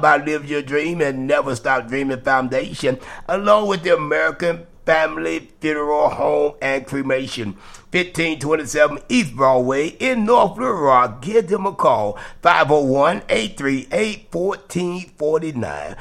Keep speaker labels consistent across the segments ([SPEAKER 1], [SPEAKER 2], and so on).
[SPEAKER 1] About Live Your Dream and Never Stop Dreaming Foundation, along with the American Family Funeral Home and Cremation, 1527 East Broadway in North Little Rock. Give them a call, 501-838-1449.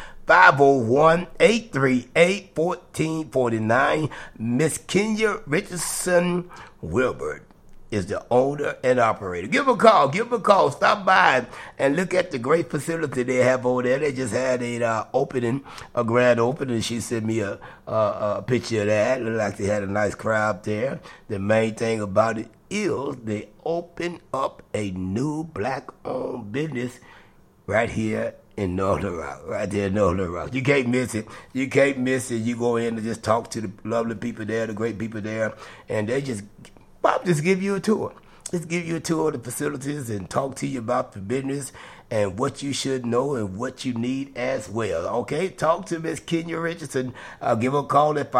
[SPEAKER 1] 501-838-1449. Miss Kenya Richardson Wilbert is the owner and operator. Give them a call. Give them a call. Stop by and look at the great facility they have over there. They just had a grand opening. She sent me a picture of that. Looked like they had a nice crowd there. The main thing about it is they opened up a new black-owned business right here in North Little Rock, right there in North Little Rock. You can't miss it. You can't miss it. You go in and just talk to the lovely people there, the great people there, and they just give you a tour. Just give you a tour of the facilities and talk to you about the business and what you should know and what you need as well. Okay, talk to Miss Kenya Richardson. Give her a call at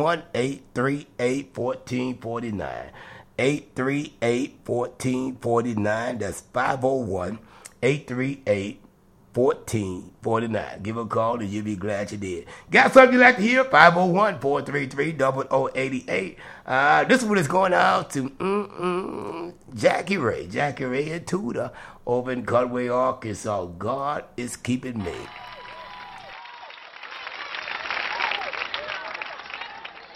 [SPEAKER 1] 501-838-1449. 838-1449. That's 501-838-1449. Give a call and you'll be glad you did. Got something you'd like to hear? 501-433-0088. This one is going out to Jackie Ray and Tudor over in Cutaway, Arkansas. God is keeping me.